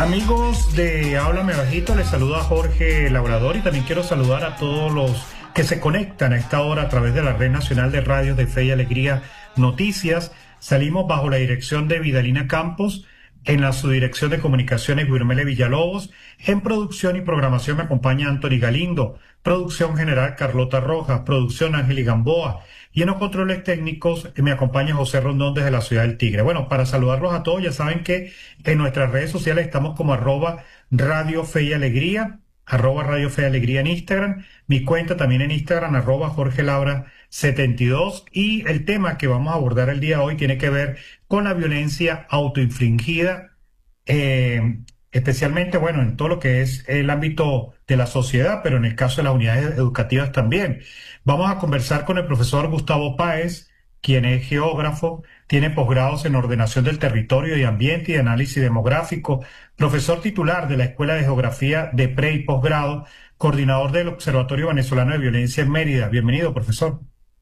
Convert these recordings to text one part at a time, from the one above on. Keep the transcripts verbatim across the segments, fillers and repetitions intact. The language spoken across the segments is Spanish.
Amigos de Háblame Bajito, les saluda Jorge Labrador y también quiero saludar a todos los que se conectan a esta hora a través de la Red Nacional de Radios de Fe y Alegría Noticias. Salimos bajo la dirección de Vidalina Campos, en la subdirección de comunicaciones Guirmele Villalobos, en producción y programación me acompaña Anthony Galindo, producción general Carlota Rojas, producción Ángel Gamboa, y en los controles técnicos me acompaña José Rondón desde la ciudad del Tigre. Bueno, para saludarlos a todos, ya saben que en nuestras redes sociales estamos como arroba Radio Fe y Alegría, arroba Radio Fe y Alegría en Instagram, mi cuenta también en Instagram, arroba Jorge Labra setenta y dos, y el tema que vamos a abordar el día de hoy tiene que ver con la violencia autoinfligida, eh, especialmente, bueno, en todo lo que es el ámbito de la sociedad, pero en el caso de las unidades educativas también. Vamos a conversar con el profesor Gustavo Páez, quien es geógrafo, tiene posgrados en ordenación del territorio y ambiente y análisis demográfico, profesor titular de la Escuela de Geografía de pre y posgrado, coordinador del Observatorio Venezolano de Violencia en Mérida. Bienvenido, profesor.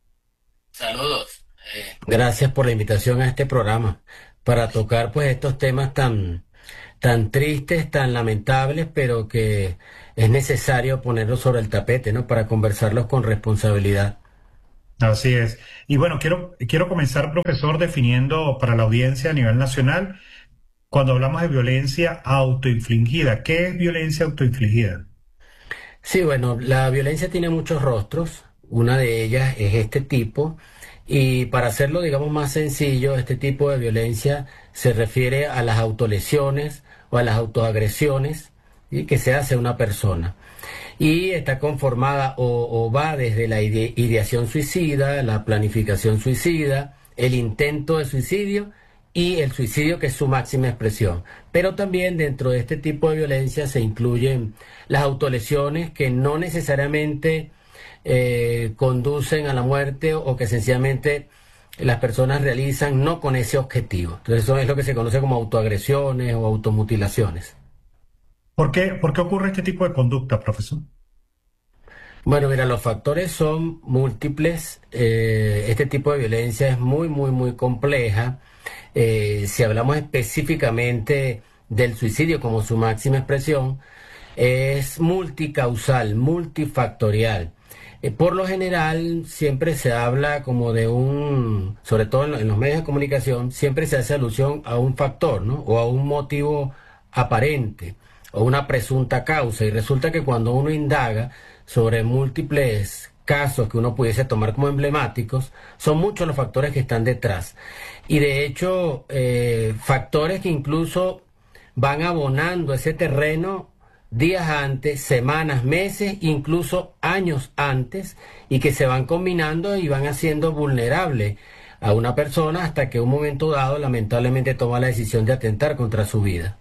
Saludos. Eh, gracias por la invitación a este programa para tocar pues estos temas tan, tan tristes, tan lamentables, pero que es necesario ponerlos sobre el tapete, ¿no? Para conversarlos con responsabilidad. Así es. Y bueno, quiero, quiero comenzar, profesor, definiendo para la audiencia a nivel nacional, cuando hablamos de violencia autoinfligida, ¿qué es violencia autoinfligida? Sí, bueno, la violencia tiene muchos rostros. Una de ellas es este tipo, y para hacerlo, digamos, más sencillo, este tipo de violencia se refiere a las autolesiones o a las autoagresiones, ¿sí?, que se hace a una persona. Y está conformada o, o va desde la ide ideación suicida, la planificación suicida, el intento de suicidio y el suicidio, que es su máxima expresión. Pero también dentro de este tipo de violencia se incluyen las autolesiones, que no necesariamente eh, conducen a la muerte, o que sencillamente las personas realizan no con ese objetivo. Entonces eso es lo que se conoce como autoagresiones o automutilaciones. ¿Por qué, por qué ocurre este tipo de conducta, profesor? Bueno, mira, los factores son múltiples. Eh, este tipo de violencia es muy, muy, muy compleja. Eh, si hablamos específicamente del suicidio como su máxima expresión, es multicausal, multifactorial. Eh, por lo general, siempre se habla como de un, sobre todo en, en los medios de comunicación, siempre se hace alusión a un factor, ¿no? O a un motivo aparente, o una presunta causa. Y resulta que cuando uno indaga sobre múltiples casos que uno pudiese tomar como emblemáticos, son muchos los factores que están detrás. Y de hecho, eh, factores que incluso van abonando ese terreno días antes, semanas, meses, incluso años antes, y que se van combinando y van haciendo vulnerable a una persona hasta que un momento dado lamentablemente toma la decisión de atentar contra su vida.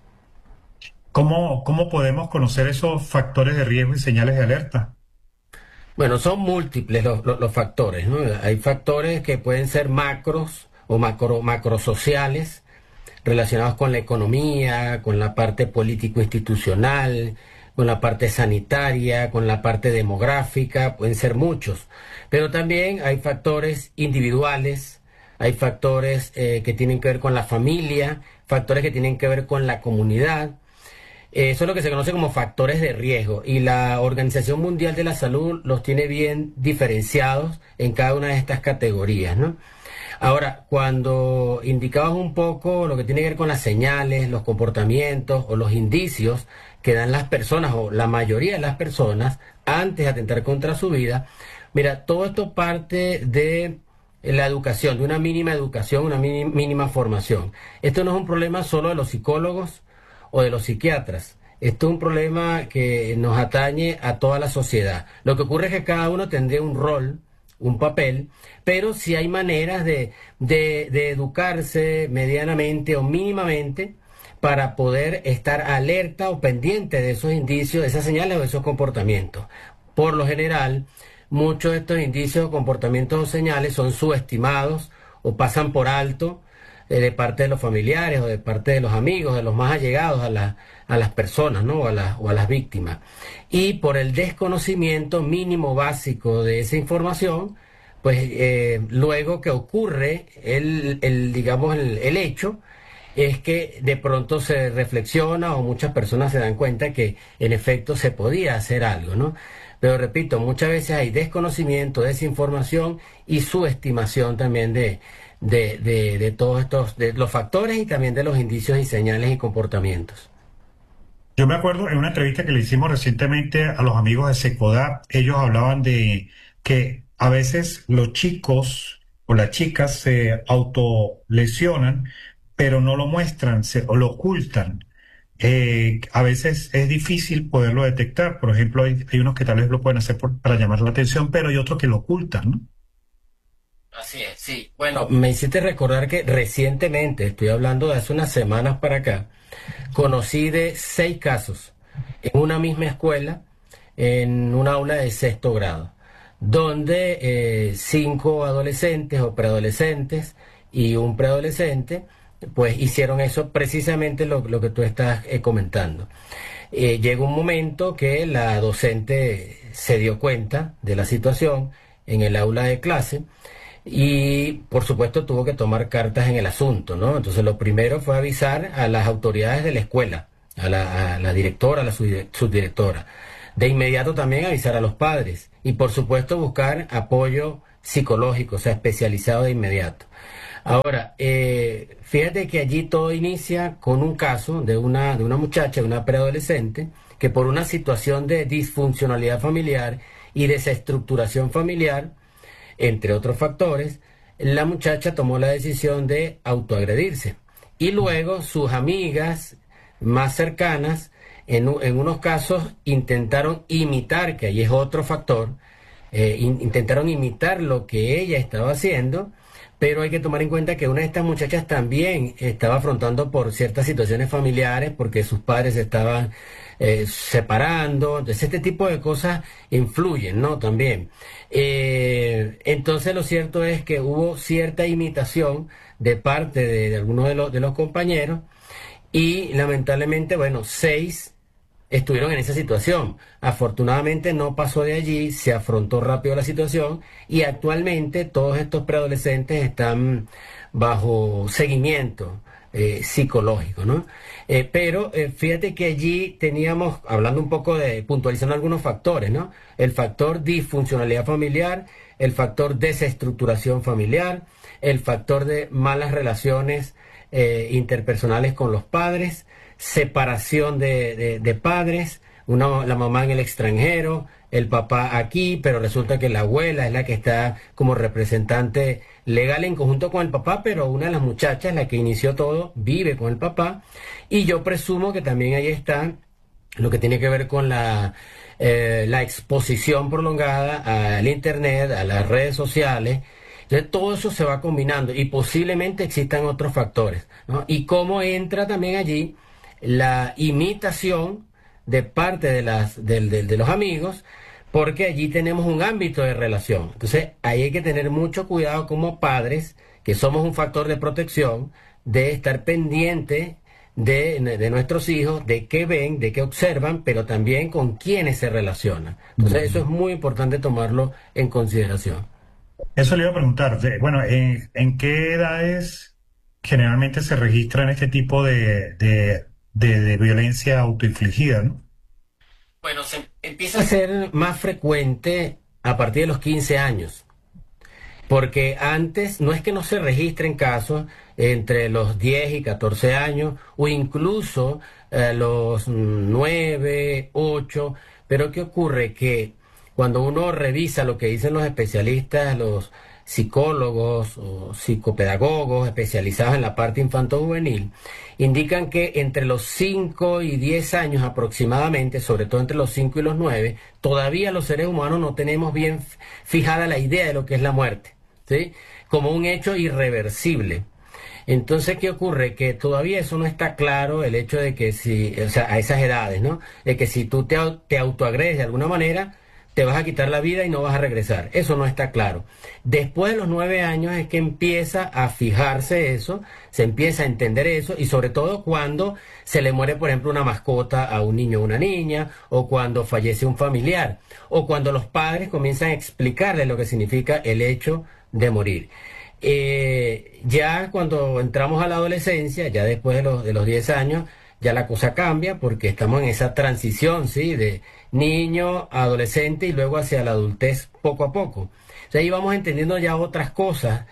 ¿Cómo, cómo podemos conocer esos factores de riesgo y señales de alerta? Bueno, son múltiples los, los, los factores, ¿no? Hay factores que pueden ser macros o macro, macrosociales, relacionados con la economía, con la parte político-institucional, con la parte sanitaria, con la parte demográfica, pueden ser muchos. Pero también hay factores individuales, hay factores eh, que tienen que ver con la familia, factores que tienen que ver con la comunidad. Eso es lo que se conoce como factores de riesgo, y la Organización Mundial de la Salud los tiene bien diferenciados en cada una de estas categorías, ¿no? Ahora, cuando indicabas un poco lo que tiene que ver con las señales, los comportamientos o los indicios que dan las personas, o la mayoría de las personas, antes de atentar contra su vida, mira, todo esto parte de la educación, de una mínima educación, una mínima formación. Esto no es un problema solo de los psicólogos o de los psiquiatras. Esto es un problema que nos atañe a toda la sociedad. Lo que ocurre es que cada uno tendría un rol, un papel, pero sí hay maneras de, de, de educarse medianamente o mínimamente para poder estar alerta o pendiente de esos indicios, de esas señales o de esos comportamientos. Por lo general, muchos de estos indicios, comportamientos o señales son subestimados o pasan por alto eh, de parte de los familiares o de parte de los amigos, de los más allegados a, la, a las personas, ¿no? o, a la, o a las víctimas. Y por el desconocimiento mínimo básico de esa información, pues eh, luego que ocurre el, el digamos, el, el hecho, es que de pronto se reflexiona o muchas personas se dan cuenta que en efecto se podía hacer algo, ¿no? Pero repito, muchas veces hay desconocimiento, desinformación y subestimación también de, de, de, de todos estos, de los factores y también de los indicios y señales y comportamientos. Yo me acuerdo en una entrevista que le hicimos recientemente a los amigos de Secodá, ellos hablaban de que a veces los chicos o las chicas se autolesionan, pero no lo muestran, se, o lo ocultan. Eh, a veces es difícil poderlo detectar. Por ejemplo, hay, hay unos que tal vez lo pueden hacer por- para llamar la atención, pero hay otros que lo ocultan, ¿no? Así es, sí. Bueno, me hiciste recordar que recientemente, estoy hablando de hace unas semanas para acá, conocí de seis casos en una misma escuela, en un aula de sexto grado, donde eh, cinco adolescentes o preadolescentes y un preadolescente, pues hicieron eso precisamente lo, lo que tú estás eh, comentando. Eh, llegó un momento que la docente se dio cuenta de la situación en el aula de clase y por supuesto tuvo que tomar cartas en el asunto, ¿no? Entonces lo primero fue avisar a las autoridades de la escuela, a la, a la directora, a la subdire- subdirectora. De inmediato también avisar a los padres y por supuesto buscar apoyo psicológico, o sea, especializado de inmediato. Ahora, eh, fíjate que allí todo inicia con un caso de una, de una muchacha, de una preadolescente, que por una situación de disfuncionalidad familiar y desestructuración familiar, entre otros factores, la muchacha tomó la decisión de autoagredirse. Y luego sus amigas más cercanas, en, u- en unos casos, intentaron imitar, que ahí es otro factor, eh, in- intentaron imitar lo que ella estaba haciendo, pero hay que tomar en cuenta que una de estas muchachas también estaba afrontando por ciertas situaciones familiares, porque sus padres se estaban eh, separando, entonces este tipo de cosas influyen, ¿no? También. Eh, entonces lo cierto es que hubo cierta imitación de parte de, de algunos de los, de los compañeros y lamentablemente, bueno, seis estuvieron en esa situación. Afortunadamente no pasó de allí, se afrontó rápido la situación y actualmente todos estos preadolescentes están bajo seguimiento eh, psicológico, ¿no? Eh, pero eh, fíjate que allí teníamos, hablando un poco de, puntualizando algunos factores, ¿no? El factor disfuncionalidad familiar, el factor desestructuración familiar, el factor de malas relaciones eh, interpersonales con los padres, separación de, de- de padres, una- la mamá en el extranjero, el papá aquí, pero resulta que la abuela es la que está como representante legal en conjunto con el papá, pero una de las muchachas, la que inició todo, vive con el papá, y yo presumo que también ahí está lo que tiene que ver con la, eh, la exposición prolongada al Internet, a las redes sociales. Entonces todo eso se va combinando y posiblemente existan otros factores, ¿no? Y cómo entra también allí la imitación de parte de, las, del- del- de los amigos, porque allí tenemos un ámbito de relación. Entonces ahí hay que tener mucho cuidado como padres, que somos un factor de protección, de estar pendiente de, de nuestros hijos, de qué ven, de qué observan, pero también con quiénes se relacionan. Entonces eso es muy importante tomarlo en consideración. Eso le iba a preguntar. de- Bueno, ¿en, en qué edades generalmente se registran este tipo de, de, de, de violencia autoinfligida, ¿no? Bueno, se empieza a ser más frecuente a partir de los quince años. Porque antes no es que no se registren casos entre los diez y catorce años o incluso eh, los nueve, ocho, pero ¿qué ocurre? Que cuando uno revisa lo que dicen los especialistas, los psicólogos o psicopedagogos especializados en la parte infanto-juvenil, indican que entre los cinco y diez años aproximadamente, sobre todo entre los cinco y los nueve, todavía los seres humanos no tenemos bien fijada la idea de lo que es la muerte. ¿Sí? Como un hecho irreversible. Entonces, ¿qué ocurre? Que todavía eso no está claro, el hecho de que si, o sea, a esas edades, ¿no? De que si tú te, au- te autoagredes de alguna manera, te vas a quitar la vida y no vas a regresar. Eso no está claro. Después de los nueve años es que empieza a fijarse eso, se empieza a entender eso, y sobre todo cuando se le muere, por ejemplo, una mascota a un niño o una niña, o cuando fallece un familiar, o cuando los padres comienzan a explicarle lo que significa el hecho de morir. Eh, ya cuando entramos a la adolescencia, ya después de los, de los diez años, ya la cosa cambia porque estamos en esa transición, ¿sí? De niño a adolescente y luego hacia la adultez poco a poco. O sea, ahí vamos entendiendo ya otras cosas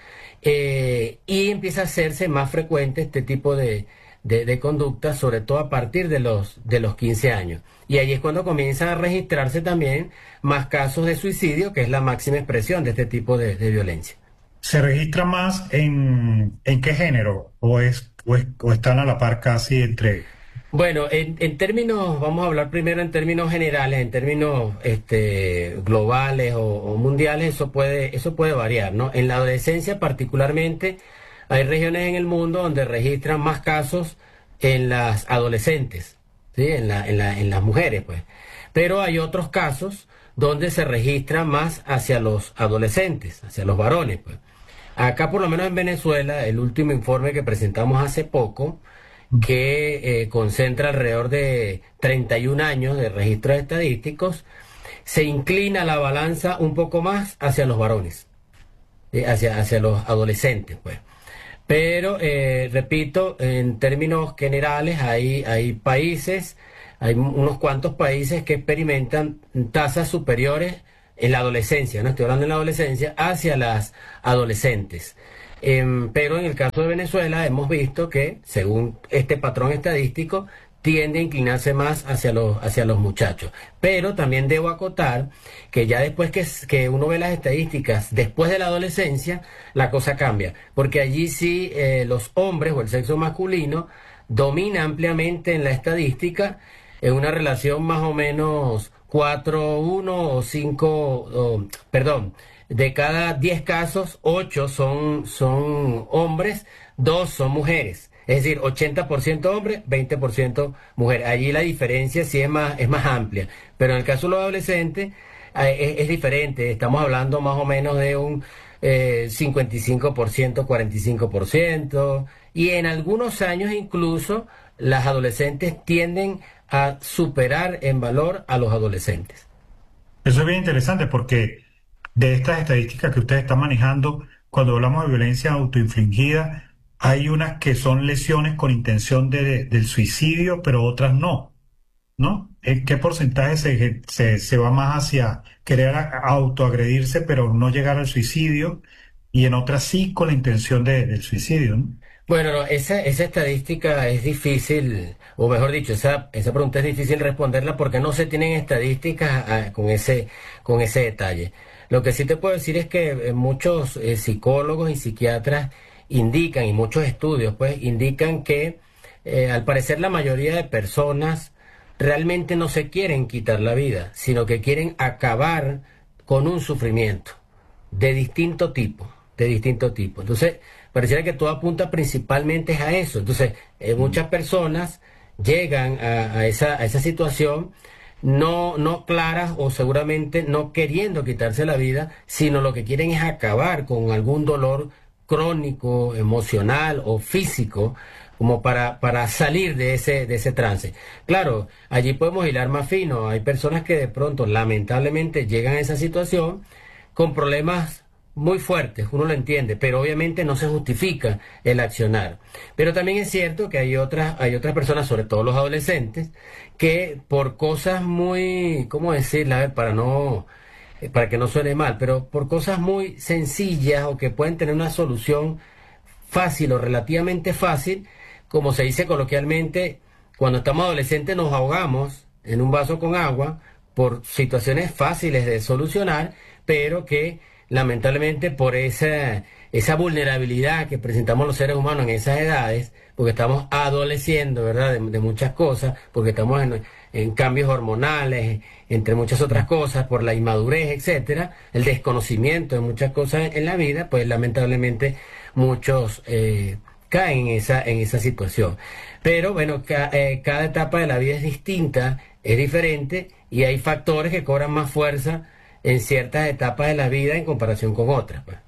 eh, y empieza a hacerse más frecuente este tipo de, de, de conductas, sobre todo a partir de los, de los quince años. Y ahí es cuando comienzan a registrarse también más casos de suicidio, que es la máxima expresión de este tipo de, de violencia. ¿Se registra más en, en qué género? ¿O, es, o, es- o están a la par casi entre... Bueno, en, en términos, vamos a hablar primero en términos generales, en términos este, globales o, o mundiales, eso puede, eso puede variar, ¿no? En la adolescencia particularmente, hay regiones en el mundo donde registran más casos en las adolescentes, ¿sí? En la, en la, en las mujeres, pues. Pero hay otros casos donde se registra más hacia los adolescentes, hacia los varones, pues. Acá, por lo menos en Venezuela, el último informe que presentamos hace poco, que eh, concentra alrededor de treinta y un años de registros estadísticos, se inclina la balanza un poco más hacia los varones, eh, hacia, hacia los adolescentes, pues. Pero, eh, repito, en términos generales, hay, hay países, hay unos cuantos países que experimentan tasas superiores en la adolescencia, no estoy hablando en la adolescencia, hacia las adolescentes. Em, pero en el caso de Venezuela hemos visto que, según este patrón estadístico, tiende a inclinarse más hacia los, hacia los muchachos. Pero también debo acotar que ya después que, s- que uno ve las estadísticas, después de la adolescencia, la cosa cambia. Porque allí sí eh, los hombres o el sexo masculino domina ampliamente en la estadística en una relación más o menos cuatro uno o cinco, perdón, de cada diez casos, ocho son, son hombres, dos son mujeres. Es decir, ochenta por ciento hombres, veinte por ciento mujeres. Allí la diferencia sí es más, es más amplia. Pero en el caso de los adolescentes eh, es, es diferente. Estamos hablando más o menos de un eh, cincuenta y cinco por ciento, cuarenta y cinco por ciento. Y en algunos años incluso las adolescentes tienden a superar en valor a los adolescentes. Eso es bien interesante porque de estas estadísticas que ustedes están manejando, cuando hablamos de violencia autoinfligida, hay unas que son lesiones con intención de, del suicidio, pero otras no, ¿no? ¿En qué porcentaje se, se, se va más hacia querer a- autoagredirse, pero no llegar al suicidio? Y en otras sí con la intención de, del suicidio, ¿no? Bueno, no, esa, esa estadística es difícil, o mejor dicho, esa, esa pregunta es difícil responderla porque no se tienen estadísticas ah, con ese, con ese detalle. Lo que sí te puedo decir es que eh, muchos eh, psicólogos y psiquiatras indican, y muchos estudios, pues, indican que eh, al parecer la mayoría de personas realmente no se quieren quitar la vida, sino que quieren acabar con un sufrimiento de distinto tipo, de distinto tipo. Entonces, pareciera que todo apunta principalmente a eso. Entonces, eh, muchas personas llegan a, a esa, a esa situación no, no claras o seguramente no queriendo quitarse la vida, sino lo que quieren es acabar con algún dolor crónico, emocional o físico, como para, para salir de ese, de ese trance. Claro, allí podemos hilar más fino. Hay personas que de pronto, lamentablemente, llegan a esa situación con problemas muy fuertes, uno lo entiende, pero obviamente no se justifica el accionar. Pero también es cierto que hay otras, hay otras personas, sobre todo los adolescentes, que por cosas muy, ¿cómo decirla? A ver, para no, eh, para que no suene mal, pero por cosas muy sencillas o que pueden tener una solución fácil o relativamente fácil, como se dice coloquialmente, cuando estamos adolescentes nos ahogamos en un vaso con agua por situaciones fáciles de solucionar, pero que lamentablemente por esa, esa vulnerabilidad que presentamos los seres humanos en esas edades, porque estamos adoleciendo, ¿verdad?, de, de muchas cosas, porque estamos en, en cambios hormonales, entre muchas otras cosas, por la inmadurez, etcétera, el desconocimiento de muchas cosas en la vida, pues lamentablemente muchos eh, caen en esa, en esa situación. Pero bueno, ca- eh, cada etapa de la vida es distinta, es diferente, y hay factores que cobran más fuerza en ciertas etapas de la vida en comparación con otras, pues.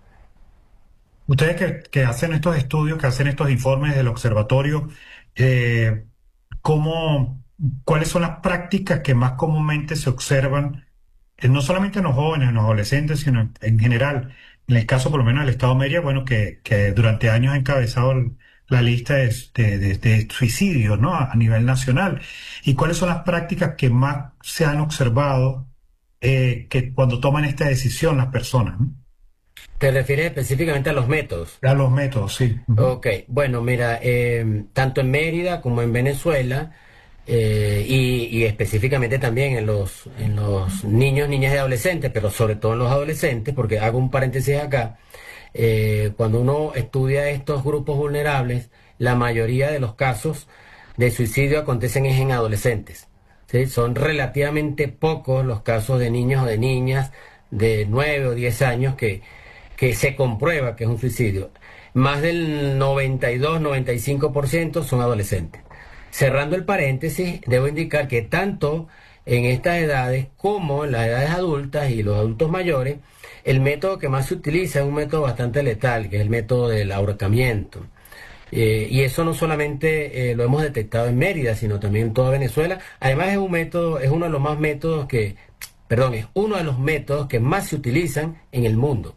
Ustedes que, que hacen estos estudios, que hacen estos informes del observatorio, eh, ¿cómo, cuáles son las prácticas que más comúnmente se observan, eh, no solamente en los jóvenes, en los adolescentes, sino en, en general? En el caso, por lo menos, del Estado Mérida, bueno, que, que durante años ha encabezado el- la lista de, de, de- de suicidios, ¿no? A, a nivel nacional. ¿Y cuáles son las prácticas que más se han observado eh, que cuando toman esta decisión las personas, ¿no? ¿Te refieres específicamente a los métodos? A los métodos, sí. Ujú. Ok, bueno, mira, eh, tanto en Mérida como en Venezuela, eh, y, y específicamente también en los, en los niños, niñas y adolescentes, pero sobre todo en los adolescentes, porque hago un paréntesis acá, eh, cuando uno estudia estos grupos vulnerables, la mayoría de los casos de suicidio acontecen es en adolescentes. ¿Sí? Son relativamente pocos los casos de niños o de niñas de nueve o diez años que, que se comprueba que es un suicidio. Más del noventa y dos, noventa y cinco por ciento son adolescentes. Cerrando el paréntesis, debo indicar que tanto en estas edades como en las edades adultas y los adultos mayores, el método que más se utiliza es un método bastante letal, que es el método del ahorcamiento. Eh, y eso no solamente eh, lo hemos detectado en Mérida, sino también en toda Venezuela. Además es un método, es uno de los más métodos que, perdón, es uno de los métodos que más se utilizan en el mundo.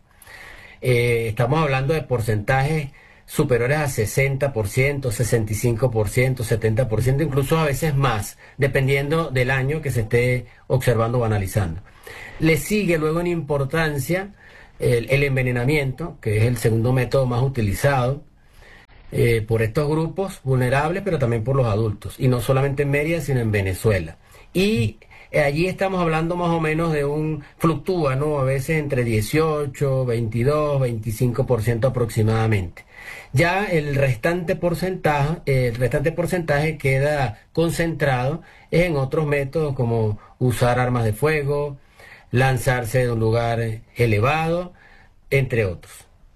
Eh, estamos hablando de porcentajes superiores a sesenta por ciento, sesenta y cinco por ciento, setenta por ciento, incluso a veces más, dependiendo del año que se esté observando o analizando. Le sigue luego en importancia el, el envenenamiento, que es el segundo método más utilizado eh, por estos grupos vulnerables, pero también por los adultos, y no solamente en Mérida, sino en Venezuela. Y eh, allí estamos hablando más o menos de un, fluctúa, ¿no? A veces entre dieciocho, veintidós, veinticinco por ciento aproximadamente. Ya el restante porcentaje, eh, el restante porcentaje queda concentrado en otros métodos como usar armas de fuego, lanzarse de un lugar elevado, entre otros.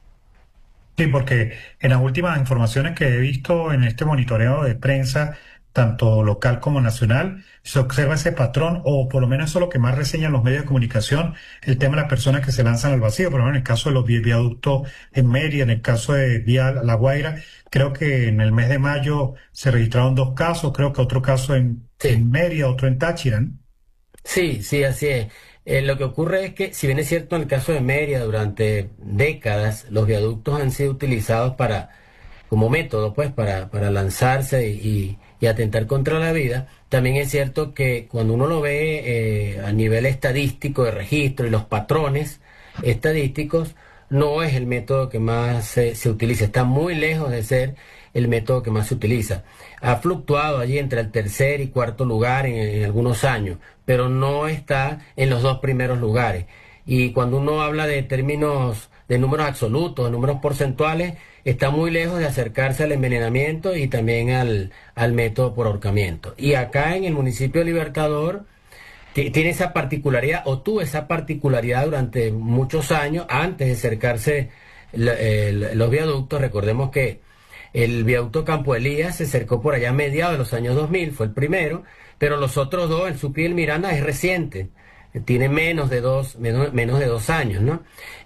Sí, porque en las últimas informaciones que he visto en este monitoreo de prensa, tanto local como nacional, se observa ese patrón, o por lo menos eso es lo que más reseñan los medios de comunicación, el tema de las personas que se lanzan al vacío, por lo menos en el caso de los vi- viaductos en Mérida, en el caso de Vía La Guaira, creo que en el mes de mayo se registraron dos casos, creo que otro caso en, Sí. en Mérida, otro en Táchira, ¿no? Sí, sí, así es. Eh, lo que ocurre es que, si bien es cierto en el caso de Mérida, durante décadas los viaductos han sido utilizados para, como método, pues, para, para lanzarse y, y atentar contra la vida, también es cierto que cuando uno lo ve eh, a nivel estadístico de registro y los patrones estadísticos, no es el método que más se, se utiliza, está muy lejos de ser el método que más se utiliza. Ha fluctuado allí entre el tercer y cuarto lugar en, en algunos años, pero no está en los dos primeros lugares. Y cuando uno habla de términos de números absolutos, de números porcentuales, está muy lejos de acercarse al envenenamiento y también al, al método por ahorcamiento. Y acá en el municipio de Libertador, ti- tiene esa particularidad, o tuvo esa particularidad durante muchos años, antes de acercarse la- el- los viaductos. Recordemos que el viaducto Campo Elías se cercó por allá a mediados de los años dos mil, fue el primero, pero los otros dos, el Sucre y el Miranda, es reciente, eh, tiene menos de dos, menos, menos de dos años, ¿no?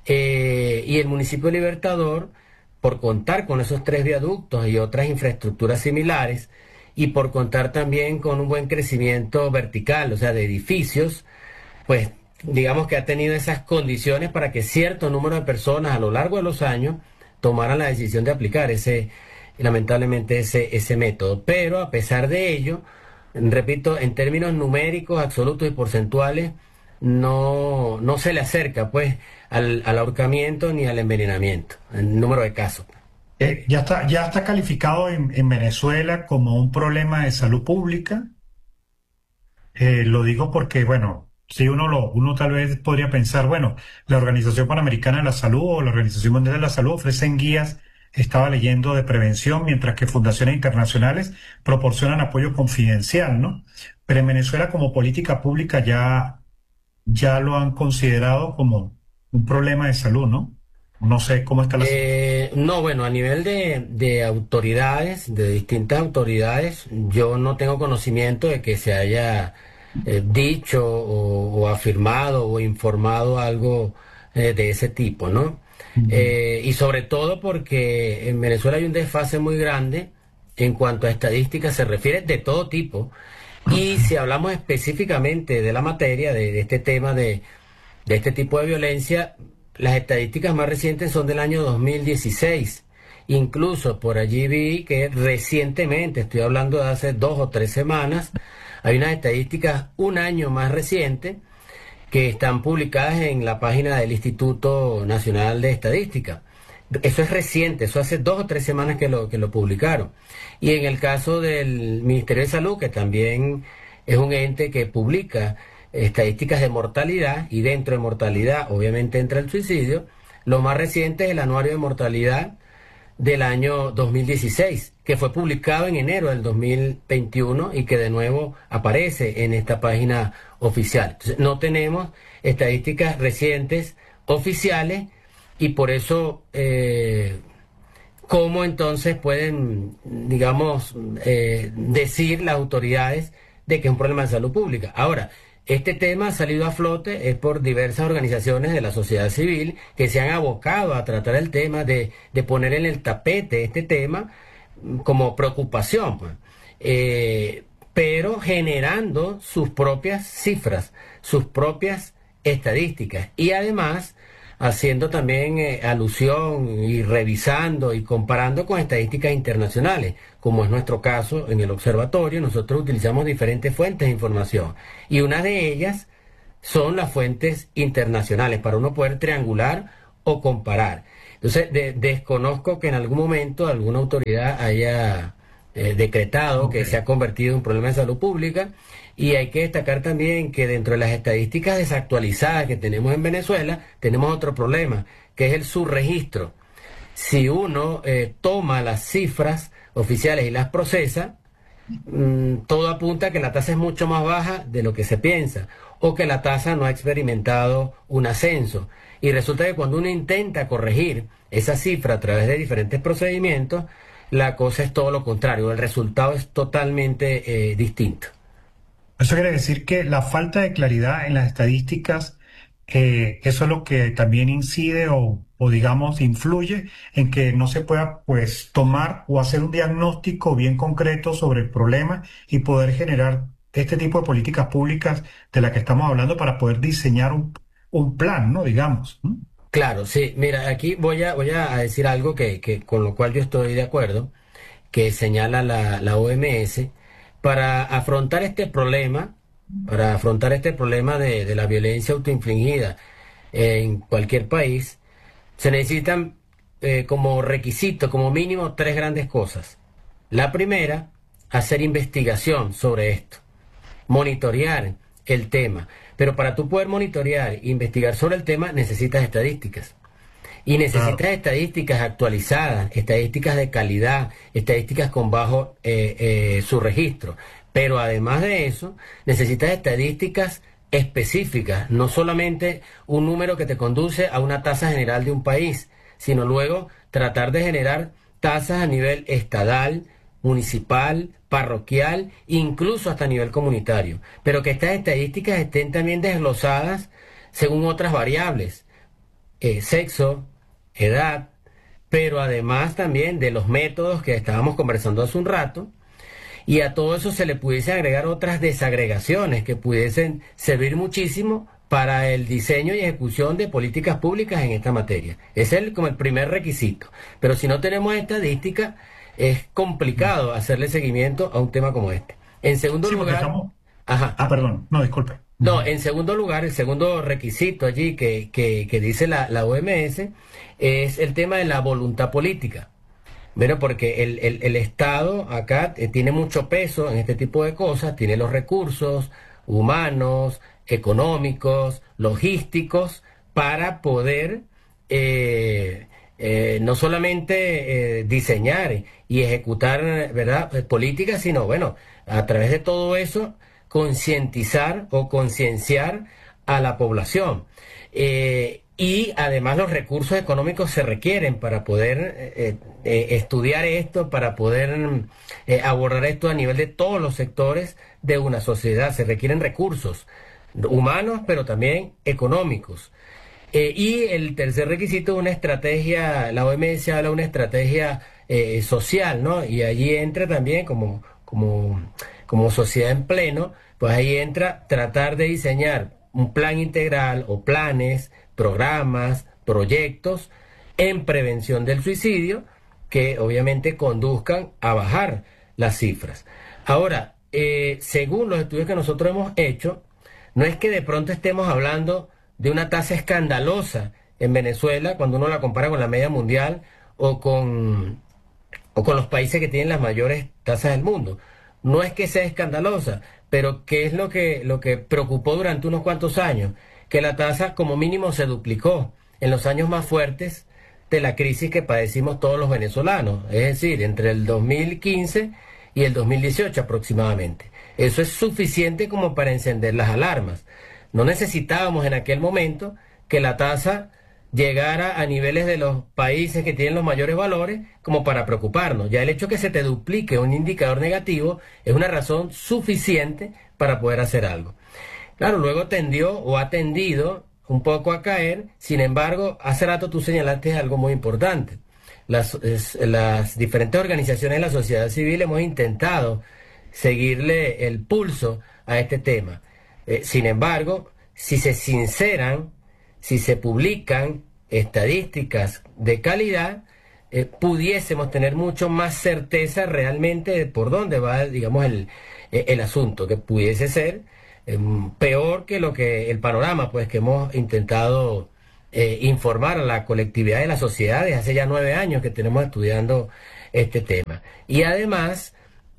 Eh, y el municipio de Libertador, por contar con esos tres viaductos y otras infraestructuras similares, y por contar también con un buen crecimiento vertical, o sea, de edificios, pues digamos que ha tenido esas condiciones para que cierto número de personas a lo largo de los años tomaran la decisión de aplicar ese, lamentablemente, ese, ese método. Pero a pesar de ello, repito, en términos numéricos, absolutos y porcentuales, no, no se le acerca pues al, al ahorcamiento ni al envenenamiento, el número de casos. Eh, ya está, ya está calificado en, en Venezuela como un problema de salud pública. Eh, lo digo porque, bueno, si uno lo, uno tal vez podría pensar, bueno, la Organización Panamericana de la Salud o la Organización Mundial de la Salud ofrecen guías, estaba leyendo, de prevención, mientras que fundaciones internacionales proporcionan apoyo confidencial, ¿no? Pero en Venezuela como política pública ya, ya lo han considerado como un problema de salud, ¿no? No sé cómo está la situación. Eh, no, bueno, a nivel de, de autoridades, de distintas autoridades, yo no tengo conocimiento de que se haya eh, dicho o, o afirmado o informado algo eh, de ese tipo, ¿no? Ujú. Eh, y sobre todo porque en Venezuela hay un desfase muy grande en cuanto a estadísticas se refiere, de todo tipo. Y si hablamos específicamente de la materia, de, de este tema de, de este tipo de violencia, las estadísticas más recientes son del año dos mil dieciséis. Incluso por allí vi que recientemente, estoy hablando de hace dos o tres semanas, hay unas estadísticas un año más recientes que están publicadas en la página del Instituto Nacional de Estadística. Eso es reciente, eso hace dos o tres semanas que lo, que lo publicaron. Y en el caso del Ministerio de Salud, que también es un ente que publica estadísticas de mortalidad, y dentro de mortalidad obviamente entra el suicidio, lo más reciente es el anuario de mortalidad del año dos mil dieciséis, que fue publicado en enero del dos mil veintiuno y que de nuevo aparece en esta página oficial. Entonces, no tenemos estadísticas recientes oficiales y por eso, eh, ¿cómo entonces pueden, digamos, eh, decir las autoridades de que es un problema de salud pública? Ahora, este tema ha salido a flote es por diversas organizaciones de la sociedad civil que se han abocado a tratar el tema de, de poner en el tapete este tema como preocupación, pues. Eh, pero generando sus propias cifras, sus propias estadísticas y además haciendo también eh, alusión y revisando y comparando con estadísticas internacionales, como es nuestro caso en el observatorio. Nosotros utilizamos diferentes fuentes de información y una de ellas son las fuentes internacionales para uno poder triangular o comparar. Entonces, de, desconozco que en algún momento alguna autoridad haya eh, decretado okay. que se ha convertido en un problema de salud pública. Y hay que destacar también que dentro de las estadísticas desactualizadas que tenemos en Venezuela, tenemos otro problema, que es el subregistro. Si uno eh, toma las cifras oficiales y las procesa, mmm, todo apunta a que la tasa es mucho más baja de lo que se piensa, o que la tasa no ha experimentado un ascenso. Y resulta que cuando uno intenta corregir esa cifra a través de diferentes procedimientos, la cosa es todo lo contrario, el resultado es totalmente eh, distinto. Eso quiere decir que la falta de claridad en las estadísticas, eh, eso es lo que también incide o, o digamos influye en que no se pueda pues tomar o hacer un diagnóstico bien concreto sobre el problema y poder generar este tipo de políticas públicas de las que estamos hablando para poder diseñar un, un plan, ¿no? Digamos. ¿Mm? Claro, sí. Mira, aquí voy a, voy a decir algo que, que con lo cual yo estoy de acuerdo, que señala la, la O M S. Para afrontar este problema, para afrontar este problema de, de la violencia autoinfligida en cualquier país, se necesitan eh, como requisito, como mínimo, tres grandes cosas. La primera, hacer investigación sobre esto, monitorear el tema. Pero para tú poder monitorear e investigar sobre el tema, necesitas estadísticas. Y necesitas claro. estadísticas actualizadas, estadísticas de calidad, estadísticas con bajo eh, eh, subregistro. Pero además de eso, necesitas estadísticas específicas, no solamente un número que te conduce a una tasa general de un país, sino luego tratar de generar tasas a nivel estadal, municipal, parroquial, incluso hasta a nivel comunitario. Pero que estas estadísticas estén también desglosadas según otras variables, eh, sexo, edad, pero además también de los métodos que estábamos conversando hace un rato, y a todo eso se le pudiese agregar otras desagregaciones que pudiesen servir muchísimo para el diseño y ejecución de políticas públicas en esta materia. Ese es el, como el primer requisito. Pero si no tenemos estadística, es complicado hacerle seguimiento a un tema como este. En segundo sí, lugar... Estamos... Ajá. Ah, perdón. No, disculpe. No, en segundo lugar, el segundo requisito allí que, que, que dice la, la O M S es el tema de la voluntad política. Bueno, porque el, el, el Estado acá eh, tiene mucho peso en este tipo de cosas, tiene los recursos humanos, económicos, logísticos, para poder eh, eh, no solamente eh, diseñar y ejecutar, ¿verdad?, políticas, sino, bueno, a través de todo eso, concientizar o concienciar a la población. Eh, y además los recursos económicos se requieren para poder eh, eh, estudiar esto, para poder eh, abordar esto a nivel de todos los sectores de una sociedad. Se requieren recursos humanos, pero también económicos. Eh, y el tercer requisito es una estrategia, la O M S habla de una estrategia eh, social, ¿no? Y allí entra también como, como, como sociedad en pleno, pues ahí entra tratar de diseñar un plan integral o planes, programas, proyectos en prevención del suicidio que obviamente conduzcan a bajar las cifras. Ahora, eh, según los estudios que nosotros hemos hecho, no es que de pronto estemos hablando de una tasa escandalosa en Venezuela cuando uno la compara con la media mundial o con, o con los países que tienen las mayores tasas del mundo. No es que sea escandalosa, pero ¿qué es lo que, lo que preocupó durante unos cuantos años? Que la tasa como mínimo se duplicó en los años más fuertes de la crisis que padecimos todos los venezolanos, es decir, entre el dos mil quince y el dos mil dieciocho aproximadamente. Eso es suficiente como para encender las alarmas. No necesitábamos en aquel momento que la tasa llegara a niveles de los países que tienen los mayores valores como para preocuparnos. Ya el hecho que se te duplique un indicador negativo es una razón suficiente para poder hacer algo. Claro, luego tendió o ha tendido un poco a caer. Sin embargo, hace rato tú señalaste algo muy importante. Las, es, las diferentes organizaciones de la sociedad civil hemos intentado seguirle el pulso a este tema. Eh, sin embargo, si se sinceran, si se publican estadísticas de calidad, eh, pudiésemos tener mucho más certeza realmente de por dónde va, digamos, el, el asunto, que pudiese ser eh, peor que lo que el panorama, pues, que hemos intentado eh, informar a la colectividad de la sociedad desde hace ya nueve años que tenemos estudiando este tema. Y además,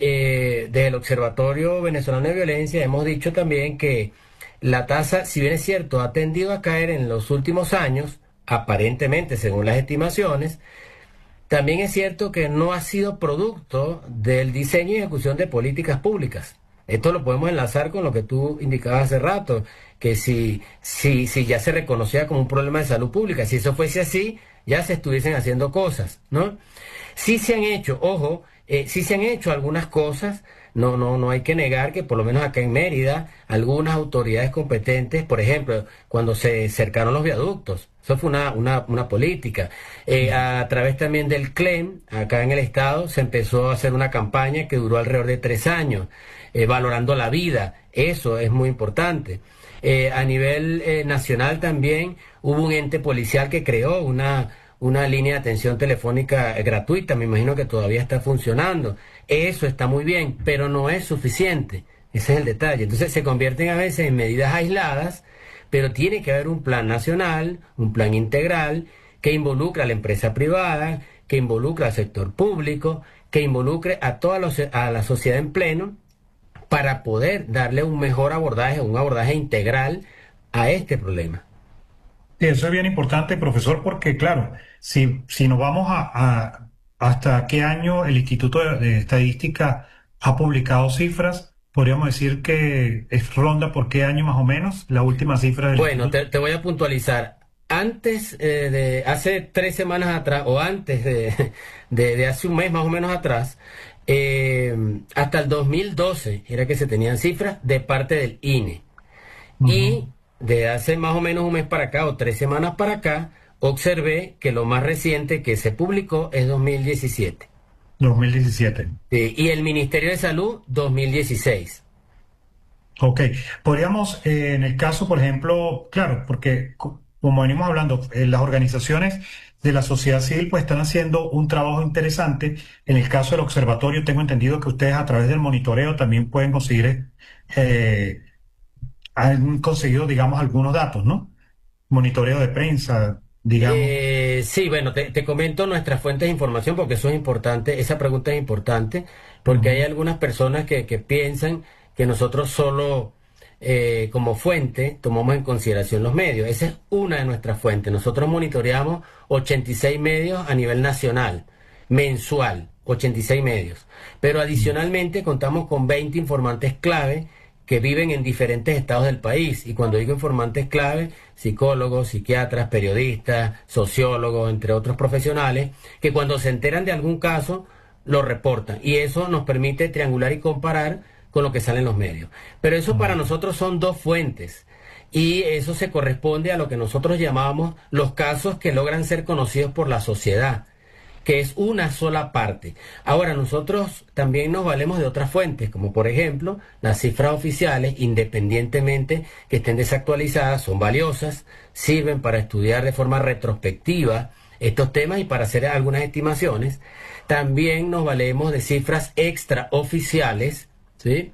eh, desde el Observatorio Venezolano de Violencia hemos dicho también que la tasa, si bien es cierto, ha tendido a caer en los últimos años, aparentemente según las estimaciones, también es cierto que no ha sido producto del diseño y ejecución de políticas públicas. Esto lo podemos enlazar con lo que tú indicabas hace rato, que si, si, si ya se reconocía como un problema de salud pública, si eso fuese así, ya se estuviesen haciendo cosas, ¿no? Sí se han hecho, ojo, eh, sí se han hecho algunas cosas. No, no, no hay que negar que por lo menos acá en Mérida, algunas autoridades competentes, por ejemplo, cuando se cercaron los viaductos, eso fue una, una, una política. Eh, a través también del C L E M, acá en el estado, se empezó a hacer una campaña que duró alrededor de tres años, eh, valorando la vida. Eso es muy importante. Eh, a nivel eh, nacional también hubo un ente policial que creó una... una línea de atención telefónica gratuita, me imagino que todavía está funcionando. Eso está muy bien, pero no es suficiente. Ese es el detalle. Entonces se convierten a veces en medidas aisladas, pero tiene que haber un plan nacional, un plan integral, que involucre a la empresa privada, que involucre al sector público, que involucre a toda los, a la sociedad en pleno, para poder darle un mejor abordaje, un abordaje integral a este problema. Sí, eso es bien importante, profesor, porque claro, si, si nos vamos a, a hasta qué año el Instituto de, de Estadística ha publicado cifras, podríamos decir que es ronda por qué año más o menos, la última cifra del Bueno, instituto. te, te voy a puntualizar. Antes eh, de, hace tres semanas atrás, o antes de, de, de hace un mes más o menos atrás, eh, hasta el dos mil doce era que se tenían cifras de parte del I N E. Uh-huh. Y de hace más o menos un mes para acá o tres semanas para acá, observé que lo más reciente que se publicó es dos mil diecisiete. dos mil diecisiete. Sí, y el Ministerio de Salud, dos mil dieciséis. Ok, podríamos, eh, en el caso, por ejemplo, claro, porque co- como venimos hablando, eh, las organizaciones de la sociedad civil pues están haciendo un trabajo interesante. En el caso del observatorio, tengo entendido que ustedes a través del monitoreo también pueden conseguir eh, han conseguido, digamos, algunos datos, ¿no? Monitoreo de prensa, digamos. Eh, sí, bueno, te, te comento nuestras fuentes de información porque eso es importante, esa pregunta es importante, porque hay Ujú. algunas personas que, que piensan que nosotros solo eh, como fuente tomamos en consideración los medios. Esa es una de nuestras fuentes. Nosotros monitoreamos ochenta y seis medios a nivel nacional, mensual, ochenta y seis medios. Pero adicionalmente contamos con veinte informantes clave que viven en diferentes estados del país. Y cuando digo informantes clave, psicólogos, psiquiatras, periodistas, sociólogos, entre otros profesionales, que cuando se enteran de algún caso, lo reportan. Y eso nos permite triangular y comparar con lo que sale en los medios. Pero eso para nosotros son dos fuentes. Y eso se corresponde a lo que nosotros llamamos los casos que logran ser conocidos por la sociedad. que es una sola parte. Ahora, nosotros también nos valemos de otras fuentes, como por ejemplo, las cifras oficiales, independientemente que estén desactualizadas, son valiosas, sirven para estudiar de forma retrospectiva estos temas y para hacer algunas estimaciones. También nos valemos de cifras extraoficiales, ¿sí?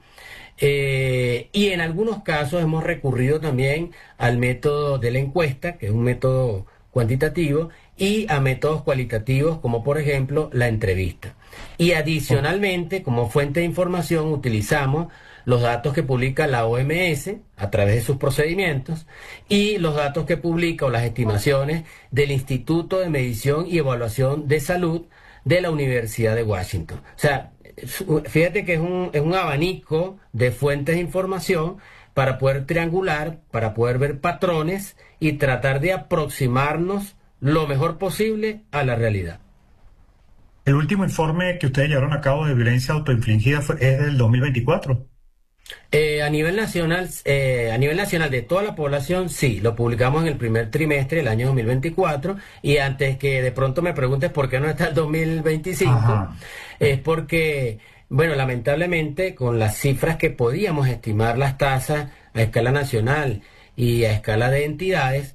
Eh, y en algunos casos hemos recurrido también al método de la encuesta, que es un método cuantitativo, y a métodos cualitativos, como por ejemplo la entrevista. Y adicionalmente, como fuente de información, utilizamos los datos que publica la O M S a través de sus procedimientos y los datos que publica o las estimaciones del Instituto de Medición y Evaluación de Salud de la Universidad de Washington. O sea, fíjate que es un, es un abanico de fuentes de información para poder triangular, para poder ver patrones y tratar de aproximarnos lo mejor posible a la realidad. El último informe que ustedes llevaron a cabo de violencia autoinfligida fue, es del dos mil veinticuatro. Eh, a nivel nacional, eh, a nivel nacional de toda la población, sí, lo publicamos en el primer trimestre del año dos mil veinticuatro, y antes que de pronto me preguntes por qué no está el dos mil veinticinco, Ajá. es porque, bueno, lamentablemente con las cifras que podíamos estimar las tasas a escala nacional y a escala de entidades,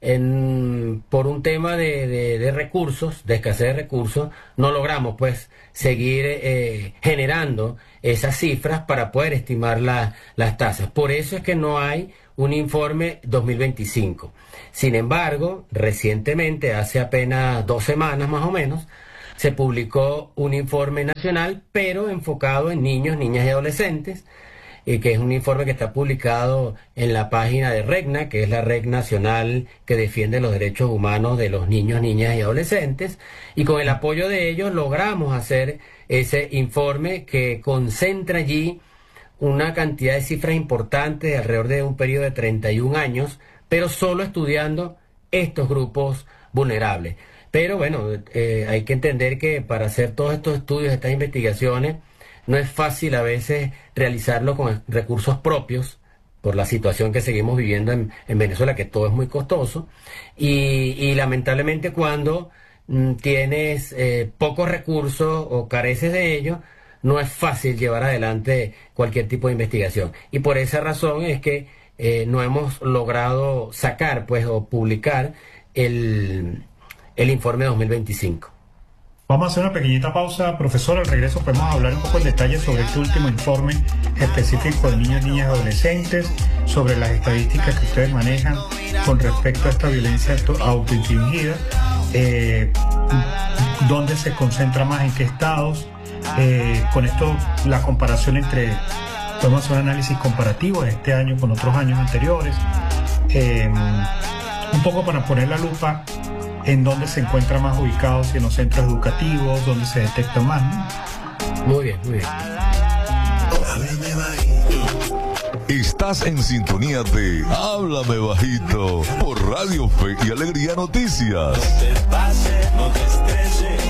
en, por un tema de, de, de recursos, de escasez de recursos, no logramos pues seguir eh, generando esas cifras para poder estimar la, las tasas. Por eso es que no hay un informe dos mil veinticinco. Sin embargo, recientemente, hace apenas dos semanas más o menos, se publicó un informe nacional, pero enfocado en niños, niñas y adolescentes, y que es un informe que está publicado en la página de REGNA, que es la Red Nacional que defiende los derechos humanos de los niños, niñas y adolescentes, y con el apoyo de ellos logramos hacer ese informe que concentra allí una cantidad de cifras importantes alrededor de un periodo de treinta y un años, pero solo estudiando estos grupos vulnerables. Pero bueno, eh, hay que entender que para hacer todos estos estudios, estas investigaciones, no es fácil a veces realizarlo con recursos propios por la situación que seguimos viviendo en, en Venezuela, que todo es muy costoso, y, y lamentablemente cuando mm, tienes eh, pocos recursos o careces de ellos, no es fácil llevar adelante cualquier tipo de investigación. Y por esa razón es que eh, no hemos logrado sacar pues o publicar el, el informe dos mil veinticinco. Vamos a hacer una pequeñita pausa, profesor. Al regreso podemos hablar un poco en detalle sobre este último informe específico de niños, niñas y adolescentes, sobre las estadísticas que ustedes manejan con respecto a esta violencia autoinfligida, eh, dónde se concentra más, en qué estados. Eh, con esto, la comparación entre, podemos hacer un análisis comparativo de este año con otros años anteriores, eh, un poco para poner la lupa en dónde se encuentran más ubicados, si en los centros educativos, dónde se detecta más, ¿no? Muy bien, muy bien. Estás en sintonía de Háblame Bajito por Radio Fe y Alegría Noticias. No te pase, no te estreses.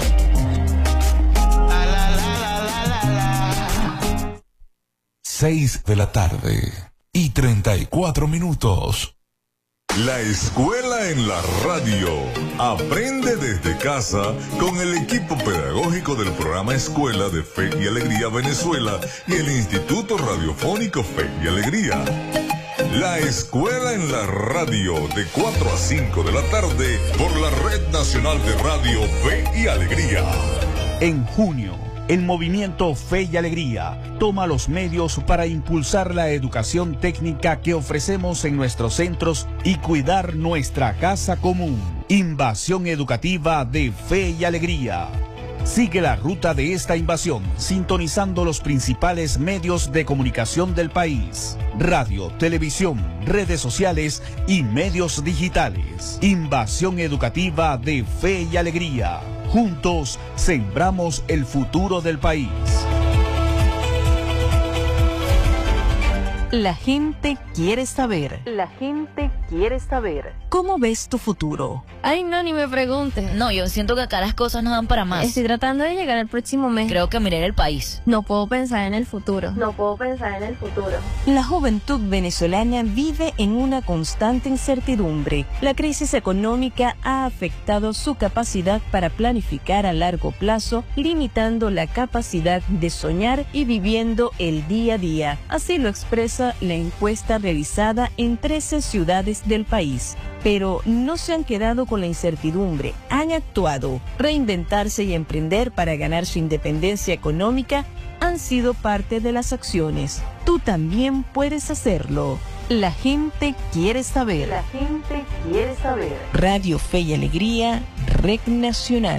Seis de la tarde y treinta y cuatro minutos. La escuela en la radio. Aprende desde casa con el equipo pedagógico del programa Escuela de Fe y Alegría Venezuela y el Instituto Radiofónico Fe y Alegría. La escuela en la radio de cuatro a cinco de la tarde por la Red Nacional de Radio Fe y Alegría. En junio, el movimiento Fe y Alegría toma los medios para impulsar la educación técnica que ofrecemos en nuestros centros y cuidar nuestra casa común. Invasión educativa de Fe y Alegría. Sigue la ruta de esta invasión sintonizando los principales medios de comunicación del país: radio, televisión, redes sociales y medios digitales. Invasión educativa de Fe y Alegría. Juntos sembramos el futuro del país. La gente quiere saber. La gente quiere saber. ¿Cómo ves tu futuro? Ay, no, ni me preguntes. No, yo siento que acá las cosas no dan para más. Estoy tratando de llegar al próximo mes. Creo que miré el país. No puedo pensar en el futuro. No puedo pensar en el futuro. La juventud venezolana vive en una constante incertidumbre. La crisis económica ha afectado su capacidad para planificar a largo plazo, limitando la capacidad de soñar y viviendo el día a día. Así lo expresa la encuesta realizada en trece ciudades del país. Pero no se han quedado con la incertidumbre, han actuado. Reinventarse y emprender para ganar su independencia económica han sido parte de las acciones. Tú también puedes hacerlo. La gente quiere saber. La gente quiere saber. Radio Fe y Alegría, Red Nacional.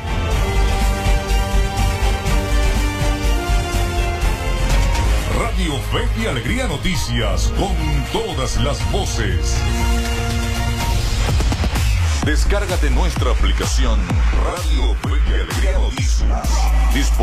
Radio Fe y Alegría Noticias, con todas las voces. Descárgate nuestra aplicación Radio Fe y Alegría Noticias.